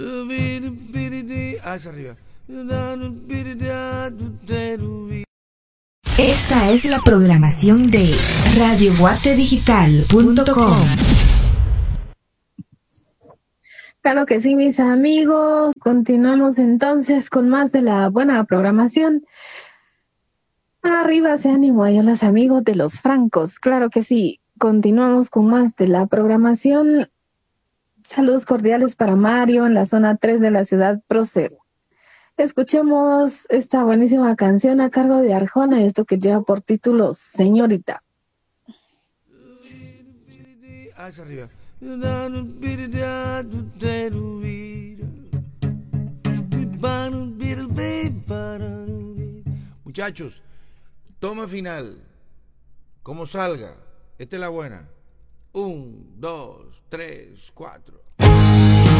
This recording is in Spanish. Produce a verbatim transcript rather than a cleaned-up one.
Ah, es arriba. Esta es la programación de radio guate digital punto com. Claro que sí, mis amigos. Continuamos entonces con más de la buena programación. Arriba ese ánimo ahí a los amigos de los francos. Claro que sí. Continuamos con más de la programación. Saludos cordiales para Mario en la zona tres de la ciudad Prócer. Escuchemos esta buenísima canción a cargo de Arjona, esto que lleva por título Señorita. Ah, es arriba. Muchachos, toma final. Como salga. Esta es la buena. Un, dos, tres, cuatro.